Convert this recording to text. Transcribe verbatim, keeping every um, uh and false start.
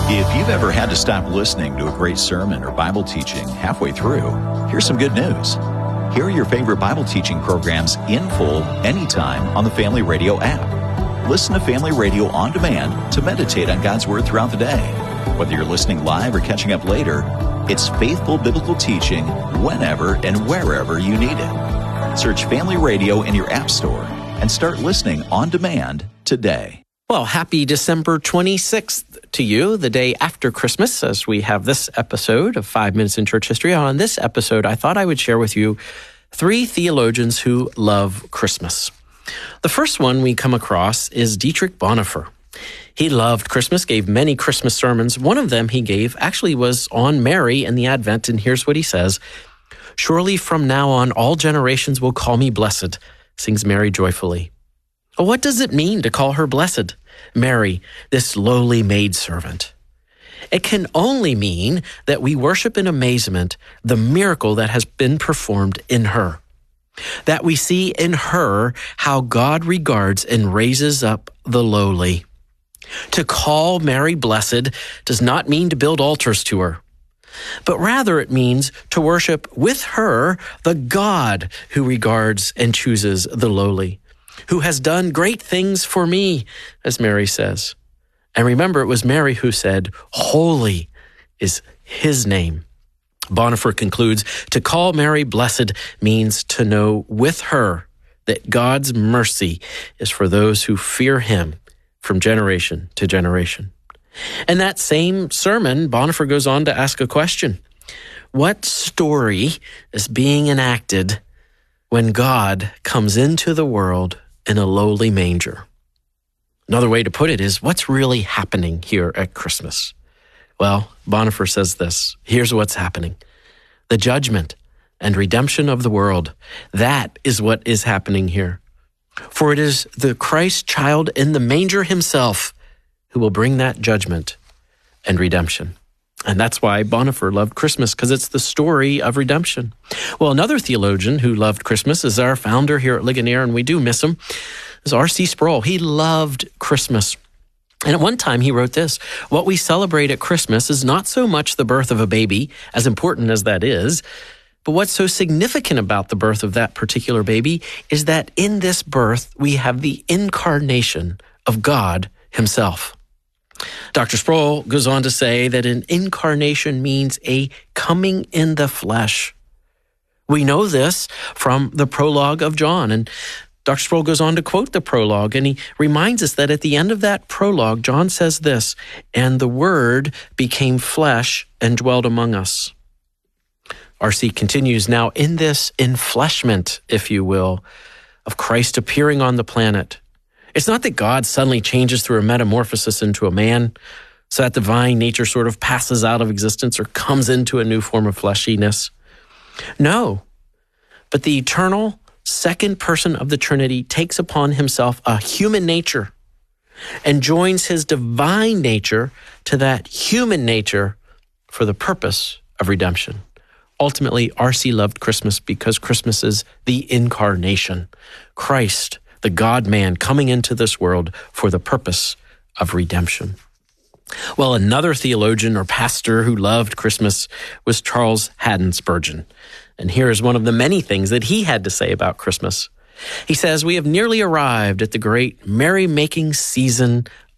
If you've ever had to stop listening to a great sermon or Bible teaching halfway through, here's some good news. Hear your favorite Bible teaching programs in full anytime on the Family Radio app. Listen to Family Radio on demand to meditate on God's Word throughout the day. Whether you're listening live or catching up later, it's faithful biblical teaching whenever and wherever you need it. Search Family Radio in your app store and start listening on demand today. Well, happy December twenty-sixth to you, the day after Christmas, as we have this episode of Five Minutes in Church History. On this episode, I thought I would share with you three theologians who love Christmas. The first one we come across is Dietrich Bonhoeffer. He loved Christmas, gave many Christmas sermons. One of them he gave actually was on Mary and the Advent, and here's what he says. "Surely from now on all generations will call me blessed," sings Mary joyfully. Well, what does it mean to call her blessed? Mary, this lowly maidservant. It can only mean that we worship in amazement the miracle that has been performed in her. That we see in her how God regards and raises up the lowly. To call Mary blessed does not mean to build altars to her, but rather it means to worship with her the God who regards and chooses the lowly, who has done great things for me, as Mary says. And remember, it was Mary who said, "Holy is his name." Bonhoeffer concludes, to call Mary blessed means to know with her that God's mercy is for those who fear him from generation to generation. In that same sermon, Bonhoeffer goes on to ask a question. What story is being enacted when God comes into the world in a lowly manger? Another way to put it is, what's really happening here at Christmas? Well, Bonhoeffer says this. Here's what's happening. The judgment and redemption of the world. That is what is happening here. For it is the Christ child in the manger himself who will bring that judgment and redemption. And that's why Bonhoeffer loved Christmas, because it's the story of redemption. Well, another theologian who loved Christmas is our founder here at Ligonier, and we do miss him, is R C Sproul. He loved Christmas. And at one time he wrote this, what we celebrate at Christmas is not so much the birth of a baby, as important as that is, but what's so significant about the birth of that particular baby is that in this birth we have the incarnation of God himself. Doctor Sproul goes on to say that an incarnation means a coming in the flesh. We know this from the prologue of John, and Doctor Sproul goes on to quote the prologue, and he reminds us that at the end of that prologue, John says this, "And the Word became flesh and dwelt among us." R C continues, now in this enfleshment, if you will, of Christ appearing on the planet, it's not that God suddenly changes through a metamorphosis into a man, so that divine nature sort of passes out of existence or comes into a new form of fleshiness. No, but the eternal second person of the Trinity takes upon himself a human nature and joins his divine nature to that human nature for the purpose of redemption. Ultimately, R C loved Christmas because Christmas is the incarnation. Christ, the God-man, coming into this world for the purpose of redemption. Well, another theologian or pastor who loved Christmas was Charles Haddon Spurgeon. And here is one of the many things that he had to say about Christmas. He says, we have nearly arrived at the great merry-making season